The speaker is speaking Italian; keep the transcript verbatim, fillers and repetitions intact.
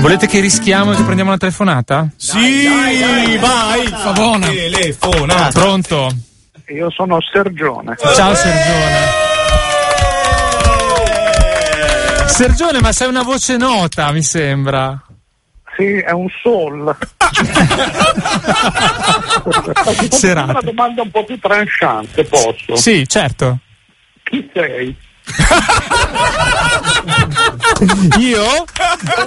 Volete che rischiamo e che prendiamo una telefonata? Sì, dai, dai, vai, Favona. Telefonata. Pronto? Io sono Sergione. Ciao Sergione. Sergione, ma sei una voce nota, mi sembra. Sì, è un sol. Serata. Una domanda un po' più tranchante, posso? Sì, certo. Chi sei? Io?